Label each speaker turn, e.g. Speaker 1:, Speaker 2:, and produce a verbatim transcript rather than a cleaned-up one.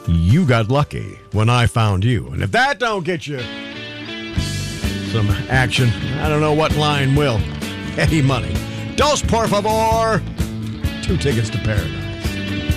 Speaker 1: you got lucky when I found you. And if that don't get you some action, I don't know what line will. Eddie Money. Dos, por favor. Two tickets to paradise.